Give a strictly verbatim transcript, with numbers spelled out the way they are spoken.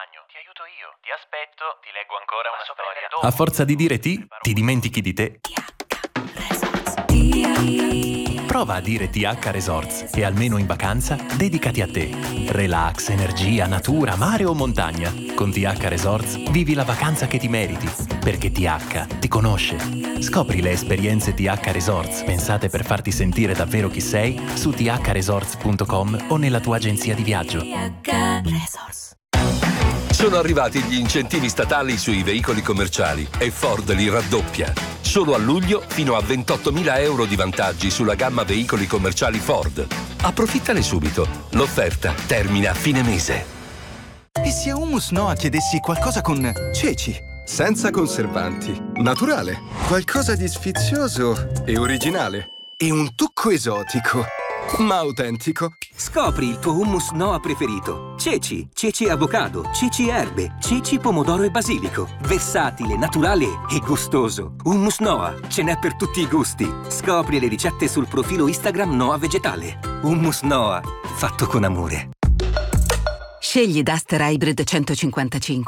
bagno. Ti aiuto io. Ti aspetto, ti leggo ancora una storia. A forza di dire ti, ti dimentichi di te. Prova a dire T H Resorts e almeno in vacanza dedicati a te. Relax, energia, natura, mare o montagna. Con T H Resorts vivi la vacanza che ti meriti, perché T H ti conosce. Scopri le esperienze T H Resorts pensate per farti sentire davvero chi sei su t h resorts punto com o nella tua agenzia di viaggio. T H Resorts. Sono arrivati gli incentivi statali sui veicoli commerciali e Ford li raddoppia. Solo a luglio fino a ventottomila euro di vantaggi sulla gamma veicoli commerciali Ford. Approfittane subito. L'offerta termina a fine mese. E se a Hummus Noah chiedessi qualcosa con ceci? Senza conservanti. Naturale. Qualcosa di sfizioso e originale. E un tocco esotico, ma autentico. Scopri il tuo hummus Noah preferito. Ceci, ceci avocado, ceci erbe, ceci pomodoro e basilico. Versatile, naturale e gustoso. Hummus Noah, ce n'è per tutti i gusti. Scopri le ricette sul profilo Instagram Noah Vegetale. Hummus Noah, fatto con amore. Scegli Duster Hybrid centocinquantacinque.